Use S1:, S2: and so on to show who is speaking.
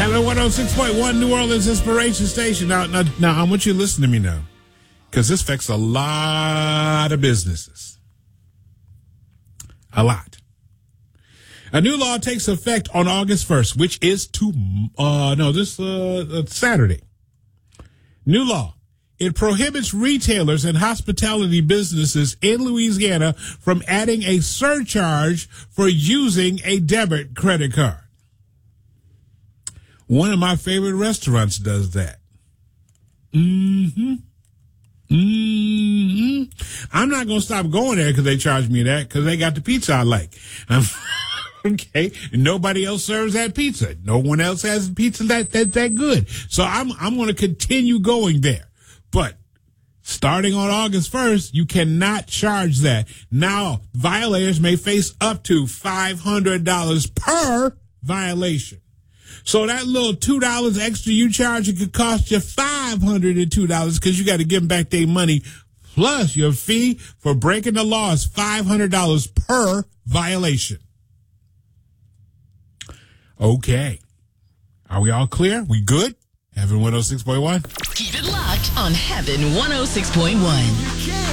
S1: Heaven 106.1 New Orleans Inspiration Station. Now, I want you to listen to me now, because this affects a lot of businesses. A lot. A new law takes effect on August 1st, which is Saturday. New law. It prohibits retailers and hospitality businesses in Louisiana from adding a surcharge for using a debit credit card. One of my favorite restaurants does that. I'm not going to stop going there because they charge me that, because they got the pizza I like. Okay. Nobody else serves that pizza. No one else has pizza that's that good. So I'm going to continue going there. But starting on August 1st, you cannot charge that. Now, violators may face up to $500 per violation. So that little $2 extra you charge, it could cost you $502 because you got to give them back their money. Plus, your fee for breaking the law is $500 per violation. Okay. Are we all clear? We good? Heaven 106.1?
S2: Keep it locked on Heaven 106.1.